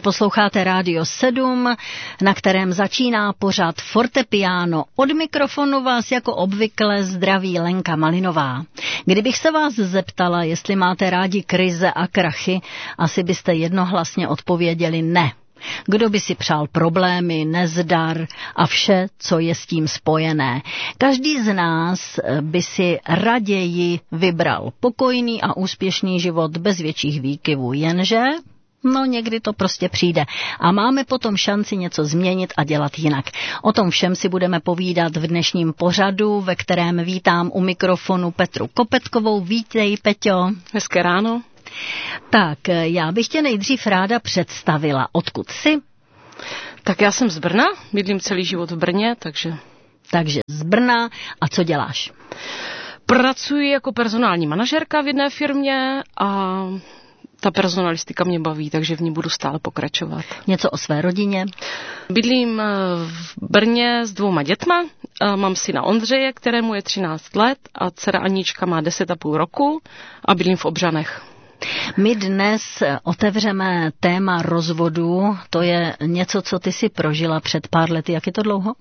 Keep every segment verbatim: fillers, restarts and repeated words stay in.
Posloucháte Rádio sedm, na kterém začíná pořad Fortepiano. Od mikrofonu vás jako obvykle zdraví Lenka Malinová. Kdybych se vás zeptala, jestli máte rádi krize a krachy, asi byste jednohlasně odpověděli ne. Kdo by si přál problémy, nezdar a vše, co je s tím spojené. Každý z nás by si raději vybral pokojný a úspěšný život bez větších výkyvů, jenže no někdy to prostě přijde a máme potom šanci něco změnit a dělat jinak. O tom všem si budeme povídat v dnešním pořadu, ve kterém vítám u mikrofonu Petru Kopetkovou. Vítej, Peťo. Hezké ráno. Tak, já bych tě nejdřív ráda představila. Odkud jsi? Tak já jsem z Brna, bydlím celý život v Brně, takže... Takže z Brna. A co děláš? Pracuji jako personální manažerka v jedné firmě a ta personalistika mě baví, takže v ní budu stále pokračovat. Něco o své rodině? Bydlím v Brně s dvouma dětma. Mám syna Ondřeje, kterému je třináct let a dcera Anička má deset a půl roku a bydlím v Obřanech. My dnes otevřeme téma rozvodu. To je něco, co ty si prožila před pár lety. Jak je to dlouho?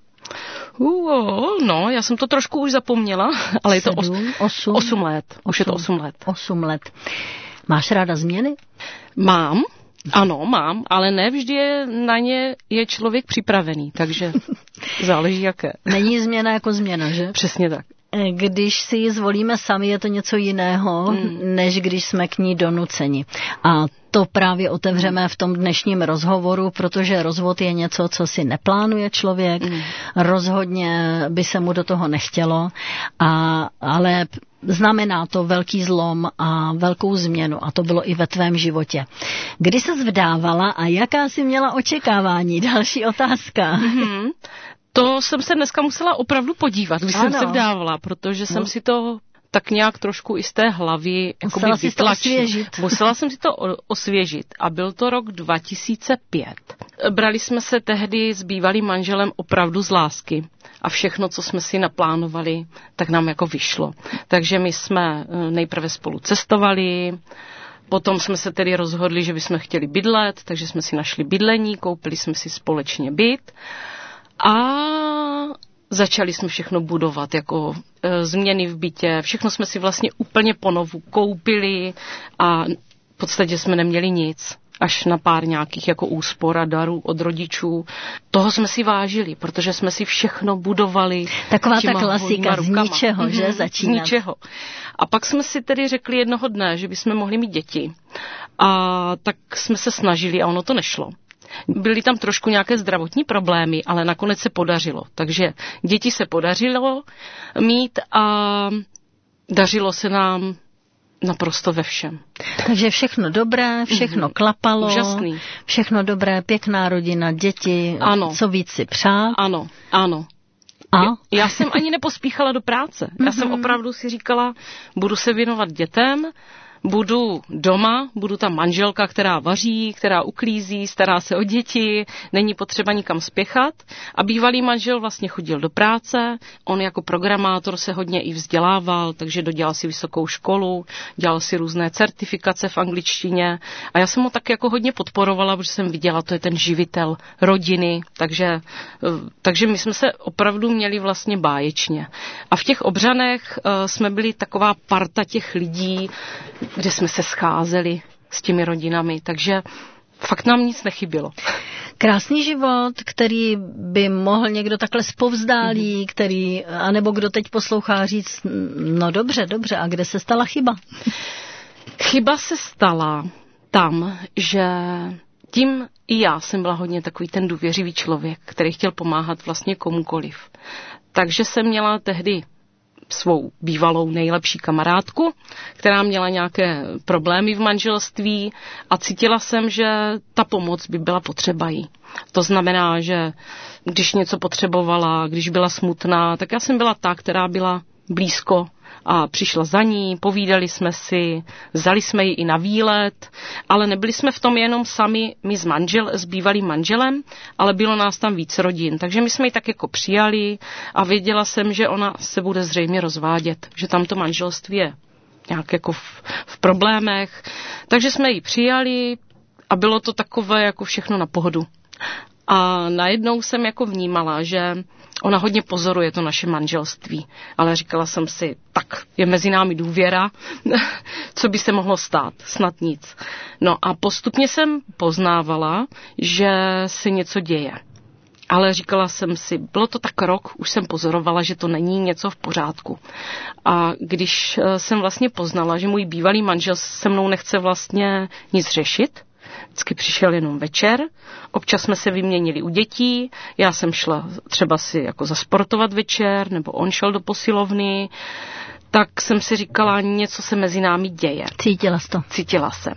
Uh, no, já jsem to trošku už zapomněla, ale je to os, osm, osm let. Už osm, je to osm let. Osm let. Máš ráda změny? Mám, ano, mám, ale ne vždy je, na ně je člověk připravený, takže záleží jaké. Není změna jako změna, že? Přesně tak. Když si ji zvolíme sami, je to něco jiného, hmm. než když jsme k ní donuceni. A to právě otevřeme v tom dnešním rozhovoru, protože rozvod je něco, co si neplánuje člověk, hmm. rozhodně by se mu do toho nechtělo, a, ale znamená to velký zlom a velkou změnu a to bylo i ve tvém životě. Kdy ses vdávala a jaká jsi měla očekávání? Další otázka. Hmm. To jsem se dneska musela opravdu podívat, když ano. jsem se vdávala, protože jsem no. si to tak nějak trošku i z té hlavy musela si to osvěžit. Musela jsem si to osvěžit a byl to rok dva tisíce pět. Brali jsme se tehdy s bývalým manželem opravdu z lásky a všechno, co jsme si naplánovali, tak nám jako vyšlo. Takže my jsme nejprve spolu cestovali, potom jsme se tedy rozhodli, že bychom chtěli bydlet, takže jsme si našli bydlení, koupili jsme si společně byt. A začali jsme všechno budovat, jako e, změny v bytě, všechno jsme si vlastně úplně ponovu koupili a v podstatě jsme neměli nic, až na pár nějakých jako úspor a darů od rodičů. Toho jsme si vážili, protože jsme si všechno budovali. Taková ta klasika z ničeho, že mm-hmm, začínat. Z ničeho. A pak jsme si tedy řekli jednoho dne, že bychom mohli mít děti. A tak jsme se snažili a ono to nešlo. Byly tam trošku nějaké zdravotní problémy, ale nakonec se podařilo. Takže děti se podařilo mít a dařilo se nám naprosto ve všem. Takže všechno dobré, všechno mm-hmm. klapalo. Úžasný. Všechno dobré, pěkná rodina, děti, ano. Co víc si přát. Ano, ano. A? Já jsem ani nepospíchala do práce. Mm-hmm. Já jsem opravdu si říkala, budu se věnovat dětem, budu doma, budu ta manželka, která vaří, která uklízí, stará se o děti, není potřeba nikam spěchat. A bývalý manžel vlastně chodil do práce, on jako programátor se hodně i vzdělával, takže dodělal si vysokou školu, dělal si různé certifikace v angličtině a já jsem ho tak jako hodně podporovala, protože jsem viděla, to je ten živitel rodiny, takže, takže my jsme se opravdu měli vlastně báječně. A v těch Obřanech uh, jsme byli taková parta těch lidí, kde jsme se scházeli s těmi rodinami, takže fakt nám nic nechybělo. Krásný život, který by mohl někdo takhle zpovzdálí, který, anebo kdo teď poslouchá říct, no dobře, dobře, a kde se stala chyba? Chyba se stala tam, že tím i já jsem byla hodně takový ten důvěřivý člověk, který chtěl pomáhat vlastně komukoliv. Takže jsem měla tehdy svou bývalou nejlepší kamarádku, která měla nějaké problémy v manželství a cítila jsem, že ta pomoc by byla potřeba jí. To znamená, že když něco potřebovala, když byla smutná, tak já jsem byla ta, která byla blízko a přišla za ní, povídali jsme si, vzali jsme ji i na výlet, ale nebyli jsme v tom jenom sami my s, manžel, s bývalým manželem, ale bylo nás tam víc rodin, takže my jsme ji tak jako přijali a věděla jsem, že ona se bude zřejmě rozvádět, že tam to manželství je nějak jako v, v problémech, takže jsme ji přijali a bylo to takové jako všechno na pohodu. A najednou jsem jako vnímala, že ona hodně pozoruje to naše manželství, ale říkala jsem si, tak je mezi námi důvěra, co by se mohlo stát, snad nic. No a postupně jsem poznávala, že se něco děje. Ale říkala jsem si, bylo to tak rok, už jsem pozorovala, že to není něco v pořádku. A když jsem vlastně poznala, že můj bývalý manžel se mnou nechce vlastně nic řešit, vždycky přišel jenom večer, občas jsme se vyměnili u dětí, já jsem šla třeba si jako zasportovat večer, nebo on šel do posilovny, tak jsem si říkala, něco se mezi námi děje. Cítila jsi to? Cítila jsem.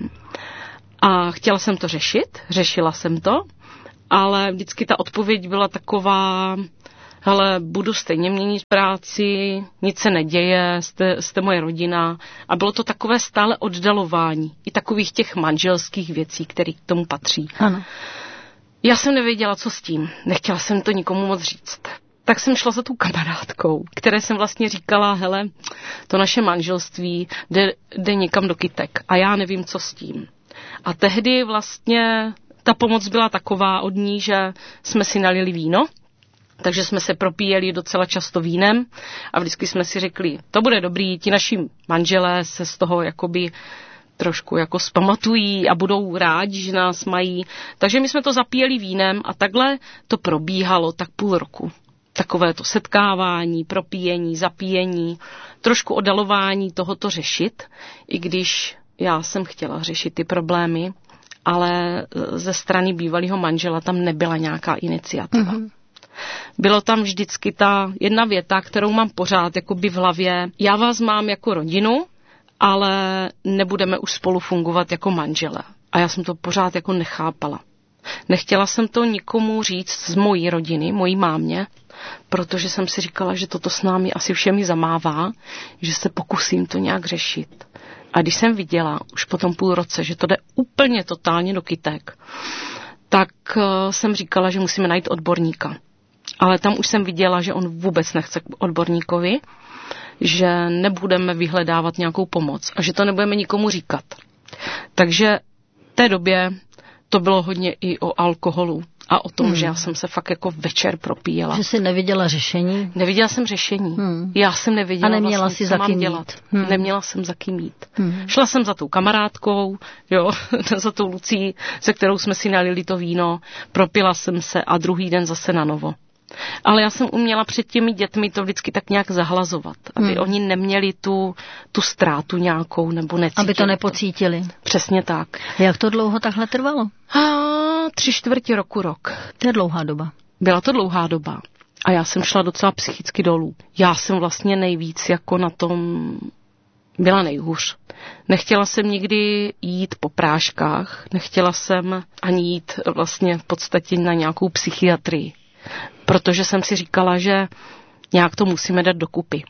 A chtěla jsem to řešit, řešila jsem to, ale vždycky ta odpověď byla taková, hele, budu stejně měnit práci, nic se neděje, jste, jste moje rodina. A bylo to takové stále oddalování i takových těch manželských věcí, které k tomu patří. Ano. Já jsem nevěděla, co s tím. Nechtěla jsem to nikomu moc říct. Tak jsem šla za tou kamarádkou, které jsem vlastně říkala, hele, to naše manželství jde, jde někam do kytek a já nevím, co s tím. A tehdy vlastně ta pomoc byla taková od ní, že jsme si nalili víno, takže jsme se propíjeli docela často vínem a vždycky jsme si řekli, to bude dobrý, ti naši manželé se z toho jakoby trošku jako zpamatují a budou rádi, že nás mají. Takže my jsme to zapíjeli vínem a takhle to probíhalo tak půl roku. Takové to setkávání, propíjení, zapíjení, trošku oddalování tohoto řešit, i když já jsem chtěla řešit ty problémy, ale ze strany bývalého manžela tam nebyla nějaká iniciativa. Mm-hmm. Bylo tam vždycky ta jedna věta, kterou mám pořád jakoby v hlavě. Já vás mám jako rodinu, ale nebudeme už spolu fungovat jako manžele. A já jsem to pořád jako nechápala. Nechtěla jsem to nikomu říct z mojí rodiny, mojí mámě, protože jsem si říkala, že toto s námi asi všemi zamává, že se pokusím to nějak řešit. A když jsem viděla už po tom půl roce, že to jde úplně totálně do kytek, tak jsem říkala, že musíme najít odborníka. Ale tam už jsem viděla, že on vůbec nechce k odborníkovi, že nebudeme vyhledávat nějakou pomoc a že to nebudeme nikomu říkat. Takže v té době to bylo hodně i o alkoholu a o tom, hmm. že já jsem se fakt jako večer propíjela. Že jsi neviděla řešení? Neviděla jsem řešení. Hmm. Já jsem nevěděla, a neměla vlastně, si co za mám kým dělat. Hmm. Neměla jsem za kým jít. Hmm. Šla jsem za tou kamarádkou, jo, za tou Lucí, se kterou jsme si nalili to víno, propila jsem se a druhý den zase na novo. Ale já jsem uměla před těmi dětmi to vždycky tak nějak zahlazovat, aby hmm. oni neměli tu, tu ztrátu nějakou nebo necítili. Aby to nepocítili. Přesně tak. A jak to dlouho takhle trvalo? A tři čtvrtě roku, rok. To je dlouhá doba. Byla to dlouhá doba. A já jsem šla docela psychicky dolů. Já jsem vlastně nejvíc jako na tom byla nejhůř. Nechtěla jsem nikdy jít po práškách, nechtěla jsem ani jít vlastně v podstatě na nějakou psychiatrii. Protože jsem si říkala, že nějak to musíme dát dokupy.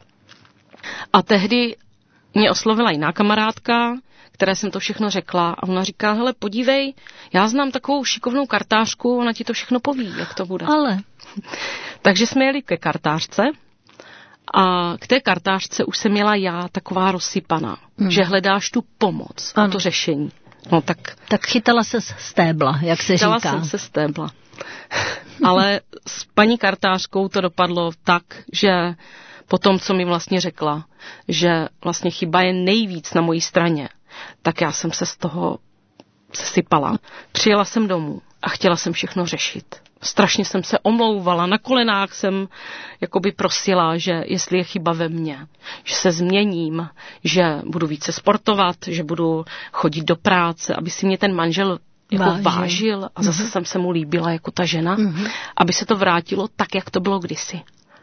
A tehdy mě oslovila jiná kamarádka, které jsem to všechno řekla a ona říká, hele, podívej, já znám takovou šikovnou kartářku, ona ti to všechno poví, jak to bude. Ale. Takže jsme jeli ke kartářce a k té kartářce už jsem měla já taková rozsypaná, hmm. že hledáš tu pomoc a to řešení. No tak, tak chytala se z stébla, jak se chytala říká. jsem se stébla. Ale s paní kartářkou to dopadlo tak, že po tom, co mi vlastně řekla, že vlastně chyba je nejvíc na mojí straně, tak já jsem se z toho sesypala. Přijela jsem domů a chtěla jsem všechno řešit. Strašně jsem se omlouvala, na kolenách jsem jakoby prosila, že jestli je chyba ve mně, že se změním, že budu více sportovat, že budu chodit do práce, aby si mě ten manžel jako vážil, vážil a zase mm-hmm. jsem se mu líbila jako ta žena, mm-hmm. aby se to vrátilo tak, jak to bylo kdysi.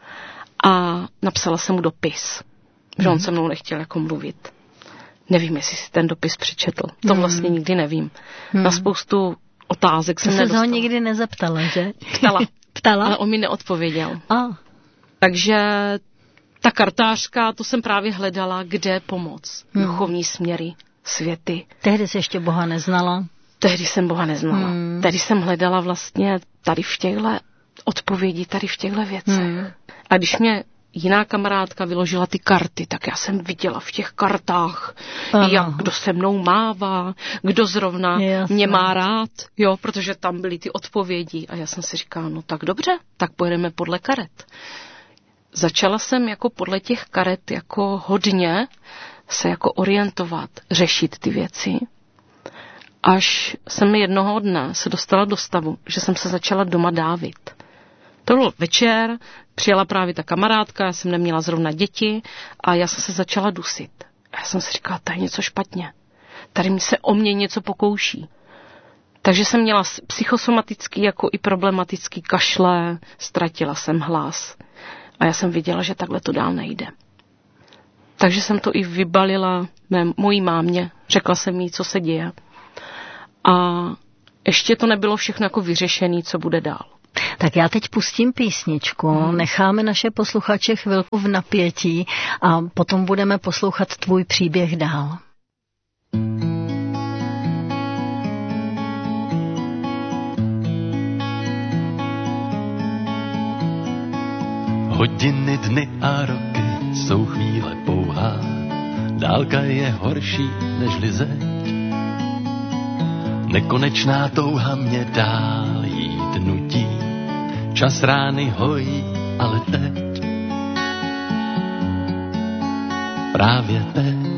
A napsala jsem mu dopis, že mm-hmm. on se mnou nechtěl jako mluvit. Nevím, jestli si ten dopis přečetl. To mm-hmm. vlastně nikdy nevím. Mm-hmm. Na spoustu otázek jsem nedostala. To se ho nikdy nezeptala, že? Ptala. Ptala? Ale on mi neodpověděl. A. Takže ta kartářka, to jsem právě hledala, kde pomoc. Hmm. Duchovní směry, světy. Tehdy jsi ještě Boha neznala? Tehdy jsem Boha neznala. Hmm. Tehdy jsem hledala vlastně tady v těchto odpovědi, tady v těchto věcech. Hmm. A když mě jiná kamarádka vyložila ty karty, tak já jsem viděla v těch kartách, Aha. jak kdo se mnou mává, kdo zrovna Jasne. mě má rád, jo, protože tam byly ty odpovědi a já jsem si říkala, no tak dobře, tak pojedeme podle karet. Začala jsem jako podle těch karet jako hodně se jako orientovat, řešit ty věci, až jsem jednoho dne se dostala do stavu, že jsem se začala doma dávit. To byl večer, přijela právě ta kamarádka, já jsem neměla zrovna děti a já jsem se začala dusit. A já jsem si říkala, tady je něco špatně. Tady mi se o mě něco pokouší. Takže jsem měla psychosomatický jako i problematický kašle, ztratila jsem hlas. A já jsem viděla, že takhle to dál nejde. Takže jsem to i vybalila mé, mojí mámě, řekla jsem jí, co se děje. A ještě to nebylo všechno jako vyřešené, co bude dál. Tak já teď pustím písničku, hmm. necháme naše posluchače chvilku v napětí a potom budeme poslouchat tvůj příběh dál. Hodiny, dny a roky jsou chvíle pouhá, dálka je horší nežli zeď. Nekonečná touha mě dál jít nutí, čas rány hojí, ale teď, právě teď,